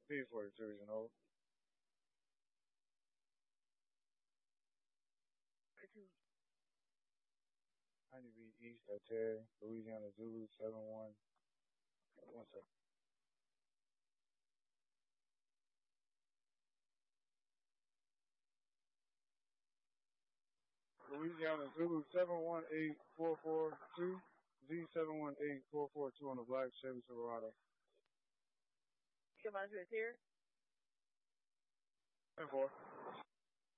B42 and old. I need to be East at Terry, Louisiana Zulu 71. 1 second. Louisiana Zulu 718442. Z718442 on the black Chevy Silverado. Come on to it here. 10-4.